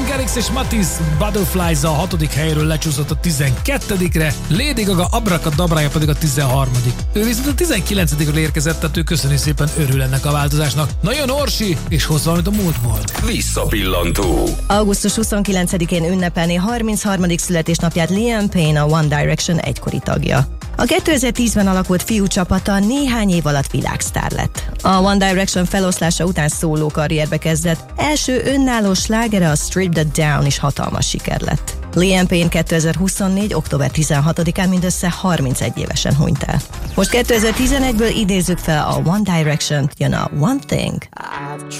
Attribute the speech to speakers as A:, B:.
A: Garrix és Matisse Butterflies a 6. helyről lecsúszott a 12-re, Lady Gaga Abracadabrája pedig a 13. Ő viszont a 19-ről érkezett, tehát ő köszöni szépen örül ennek a változásnak. Nagyon Orsi, és hoz valamit a múltból.
B: Visszapillantó.
C: Augusztus 29-én ünnepelné 33. születésnapját Liam Payne, a One Direction egykori tagja. A 2010-ben alakult fiú csapata néhány év alatt világsztár lett. A One Direction feloszlása után szóló karrierbe kezdett, első önálló slágere a Strip That Down is hatalmas siker lett. Liam Payne 2024. október 16-án mindössze 31 évesen hunyt el. Most 2011-ből idézzük fel a One Direction-t, jön a One Thing.